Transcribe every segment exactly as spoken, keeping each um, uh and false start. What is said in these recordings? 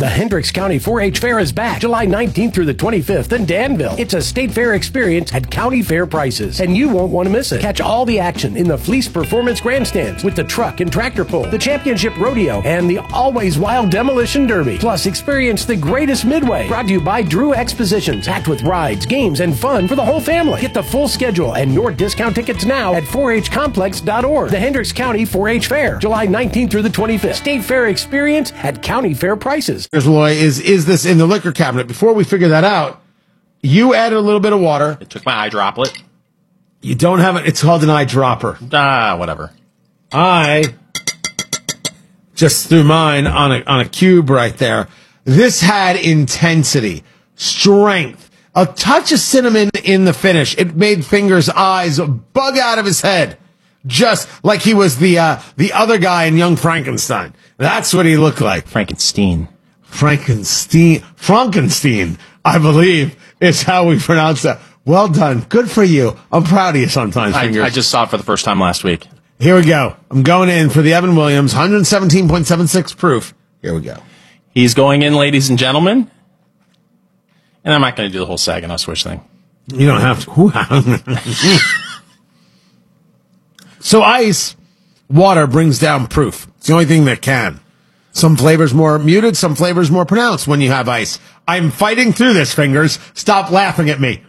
The Hendricks County four H Fair is back July nineteenth through the twenty-fifth in Danville. It's a state fair experience at county fair prices, and you won't want to miss it. Catch all the action in the Fleece Performance Grandstands with the truck and tractor pull, the championship rodeo, and the always wild demolition derby. Plus, experience the greatest midway. Brought to you by Drew Expositions, packed with rides, games, and fun for the whole family. Get the full schedule and your discount tickets now at four H complex dot org. The Hendricks County four H Fair, July nineteenth through the twenty-fifth. State fair experience at county fair prices. Here's Roy, is is this in the liquor cabinet? Before we figure that out, you added a little bit of water. It took my eye droplet. You don't have it. It's called an eyedropper. Ah, whatever. I just threw mine on a on a cube right there. This had intensity, strength, a touch of cinnamon in the finish. It made Fingers' eyes bug out of his head, just like he was the uh, the other guy in Young Frankenstein. That's what he looked like. Frankenstein. Frankenstein. Frankenstein, I believe, is how we pronounce that. Well done. Good for you. I'm proud of you sometimes, I, Fingers. I just saw it for the first time last week. Here we go. I'm going in for the Evan Williams, one seventeen point seven six proof. Here we go. He's going in, ladies and gentlemen. And I'm not going to do the whole Saginaw Swish thing. You don't have to. So ice, water brings down proof. It's the only thing that can. Some flavors more muted, some flavors more pronounced when you have ice. I'm fighting through this, Fingers. Stop laughing at me.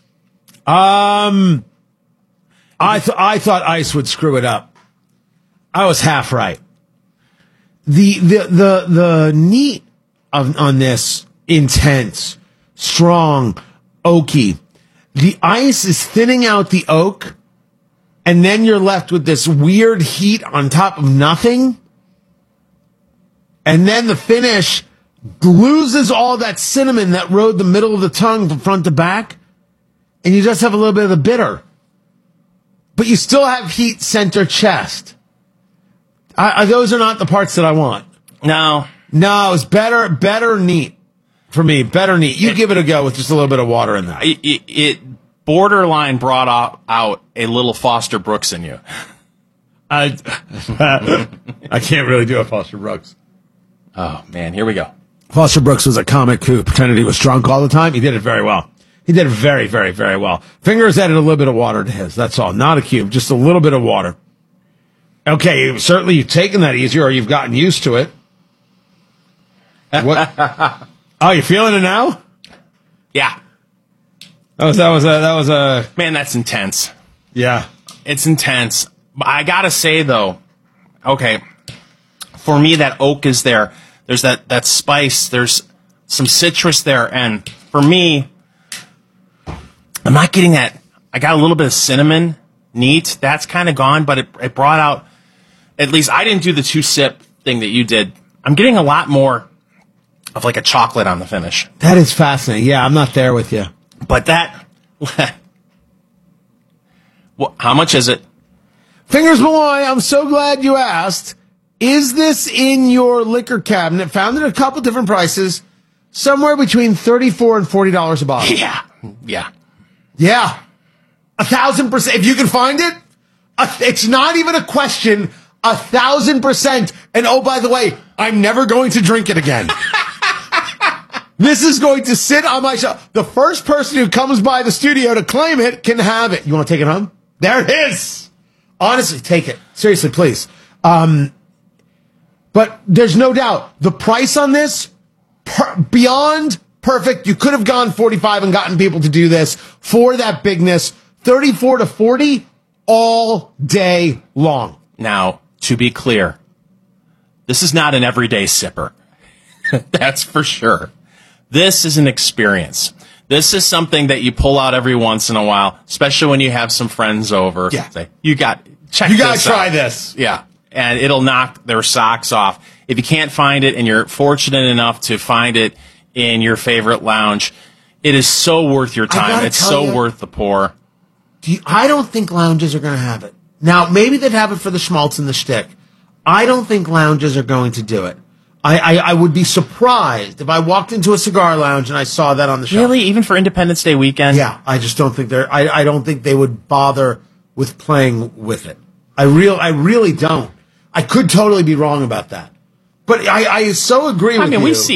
Um, I th- I thought ice would screw it up. I was half right. The the the the neat of on this intense, strong, oaky. The ice is thinning out the oak, and then you're left with this weird heat on top of nothing. And then the finish loses all that cinnamon that rode the middle of the tongue from front to back. And you just have a little bit of the bitter. But you still have heat center chest. I, I, those are not the parts that I want. No. No, it's better, better neat for me. Better neat. You it, give it a go with just a little bit of water in there. It, it, it borderline brought out, out a little Foster Brooks in you. I, I can't really do a Foster Brooks. Oh, man, here we go. Foster Brooks was a comic who pretended he was drunk all the time. He did it very well. He did it very, very, very well. Fingers added a little bit of water to his. That's all. Not a cube, just a little bit of water. Okay, certainly you've taken that easier or you've gotten used to it. What? Oh, you feeling it now? Yeah. That was, that was a, that was a... Man, that's intense. Yeah. It's intense. I gotta say, though, okay, for me, that oak is there. There's that, that spice. There's some citrus there. And for me, I'm not getting that. I got a little bit of cinnamon, neat. That's kind of gone, but it, it brought out, at least I didn't do the two-sip thing that you did. I'm getting a lot more of like a chocolate on the finish. That is fascinating. Yeah, I'm not there with you. But that, well, how much is it? Fingers Malloy, I'm so glad you asked. Is this in your liquor cabinet? Found it at a couple different prices, somewhere between thirty-four dollars and forty dollars a bottle. Yeah, yeah. Yeah, a thousand percent. If you can find it, a, it's not even a question. A thousand percent. And oh, by the way, I'm never going to drink it again. This is going to sit on my shelf. The first person who comes by the studio to claim it can have it. You want to take it home? There it is. Honestly, take it. Seriously, please. Um, but there's no doubt the price on this, per- beyond perfect. You could have gone forty-five and gotten people to do this for that bigness. thirty-four to forty all day long. Now, to be clear, this is not an everyday sipper. That's for sure. This is an experience. This is something that you pull out every once in a while, especially when you have some friends over. Yeah. Say, you got, check You this gotta try out. this. Yeah. And it'll knock their socks off. If you can't find it and you're fortunate enough to find it in your favorite lounge, it is so worth your time. It's so you, worth the pour. Do you, I don't think lounges are going to have it. Now, maybe they'd have it for the schmaltz and the shtick. I don't think lounges are going to do it. I, I, I would be surprised if I walked into a cigar lounge and I saw that on the shelf. Really? Even for Independence Day weekend? Yeah, I just don't think they're. I, I don't think they would bother with playing with it. I real I really don't. I could totally be wrong about that, but I, I so agree I with mean, you. we see